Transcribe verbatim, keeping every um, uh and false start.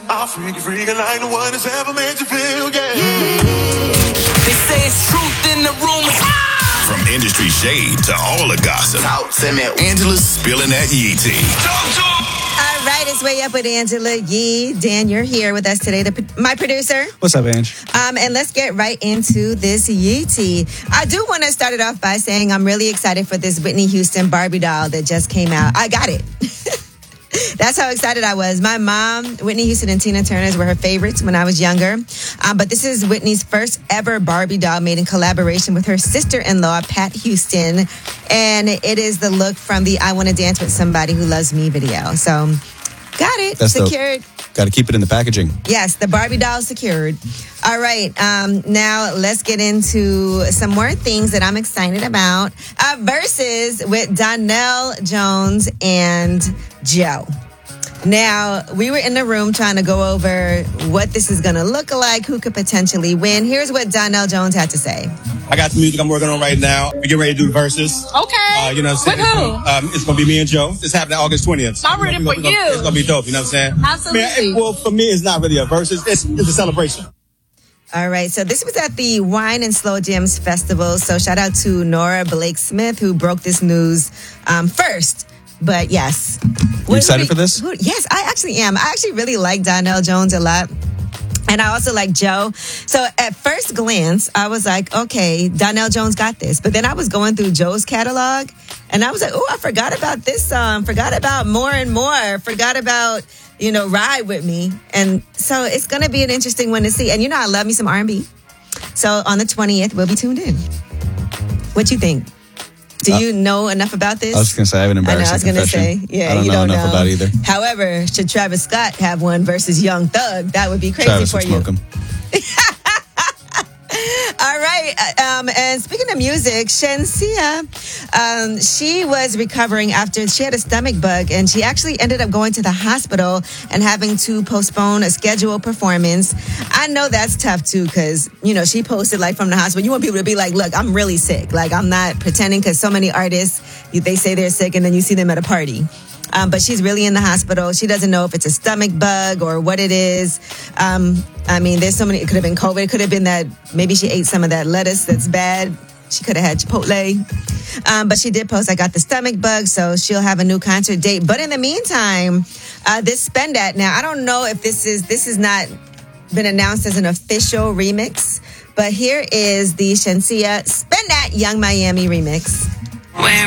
I'll freak you, freak you like the one that's ever made you feel, yeah. They say it's truth in the rumors. From industry shade to all the gossip, Angela's spilling that Yee tea. All right, it's Way Up with Angela Yee. Dan, you're here with us today, the, my producer. What's up, Ange? Um, and let's get right into this Yee tea. I do want to start it off by saying I'm really excited for this Whitney Houston Barbie doll that just came out. I got it. That's how excited I was. My mom, Whitney Houston and Tina Turner were her favorites when I was younger. Um, but this is Whitney's first ever Barbie doll made in collaboration with her sister-in-law, Pat Houston. And it is the look from the I Want to Dance with Somebody Who Loves Me video. So, got it. That's secured. Got to keep it in the packaging. Yes, the Barbie doll secured. All right. Um, now, let's get into some more things that I'm excited about. Uh, versus with Donell Jones and Joe. Now, we were in the room trying to go over what this is going to look like, who could potentially win. Here's what Donell Jones had to say. I got the music I'm working on right now. We get ready to do the verses. Okay. Uh, you know what I'm saying? With who? It's, um, it's going to be me and Joe. It's happening August twentieth. I'm ready for you. It's going to be dope. You know what I'm saying? Absolutely. Man, well, for me, it's not really a verse. It's, it's, it's a celebration. All right, so this was at the Wine and Slow Jams Festival. So shout out to Nora Blake Smith, who broke this news um, first. But yes. You excited for this? Who, yes, I actually am. I actually really like Donell Jones a lot. And I also like Joe. So at first glance, I was like, okay, Donell Jones got this. But then I was going through Joe's catalog, and I was like, oh, I forgot about this song. Forgot about More and More. Forgot about, you know, Ride With Me. And so it's going to be an interesting one to see. And you know, I love me some R and B. So on the twentieth, we'll be tuned in. What you think? Do you know enough about this? I was going to say, I have an embarrassing I know, I was going to say, confession. yeah, I don't you know don't enough know. about either. However, should Travis Scott have one versus Young Thug, that would be crazy Travis for would you. smoke him. All right. Um, and speaking of music, Shenseea, um, she was recovering after she had a stomach bug, and she actually ended up going to the hospital and having to postpone a scheduled performance. I know that's tough, too, because, you know, she posted, like, from the hospital. You want people to be like, look, I'm really sick. Like, I'm not pretending, because so many artists, they say they're sick, and then you see them at a party. Um, but she's really in the hospital. She doesn't know if it's a stomach bug or what it is. Um, I mean, there's so many. It could have been COVID. It could have been that maybe she ate some of that lettuce that's bad. She could have had Chipotle. Um, but she did post, I got the stomach bug, so she'll have a new concert date. But in the meantime, uh, this Spend That. Now, I don't know if this is, this has not been announced as an official remix, but here is the Shenseea Spend That Young Miami remix. When